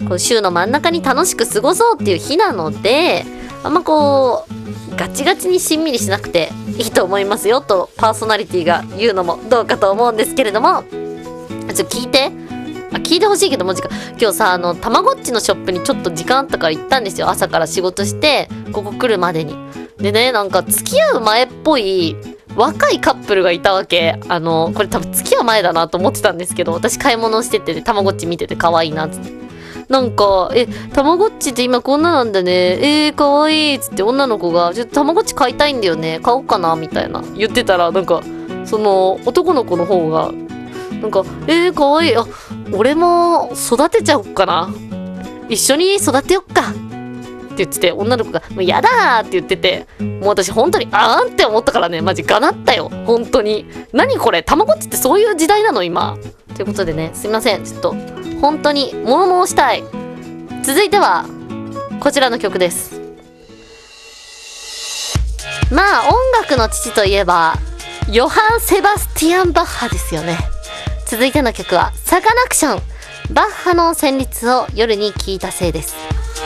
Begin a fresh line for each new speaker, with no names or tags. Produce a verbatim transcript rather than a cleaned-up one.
こう週の真ん中に楽しく過ごそうっていう日なので、あんまこうガチガチにしんみりしなくていいと思いますよとパーソナリティが言うのもどうかと思うんですけれども、ちょっと聞いてあ聞いてほしいけど、もう時間今日さ、あのたまごっちのショップにちょっと時間あったから行ったんですよ。朝から仕事してここ来るまでに。でね、なんか付き合う前っぽい若いカップルがいたわけ。あのこれ多分付き合う前だなと思ってたんですけど、私買い物しててたまごっち見てて可愛いなっつって、なんか「えたまごっちって今こんななんだね、えー、可愛いっつって、女の子が「ちょっとたまごっち買いたいんだよね、買おうかな」みたいな言ってたら、なんかその男の子の方がなんか「えー、可愛い、あ俺も育てちゃおっかな、一緒に育てよっか」って言ってて、女の子が「もうやだー」って言ってて、もう私本当にあーんって思ったからね、マジがなったよ本当に。何これ、たまごっちってそういう時代なの今。ということでね、すいません、ちょっと本当に物申したい。続いてはこちらの曲です。まあ音楽の父といえばヨハン・セバスティアン・バッハですよね。続いての曲はサカナクション、バッハの旋律を夜に聴いたせいです。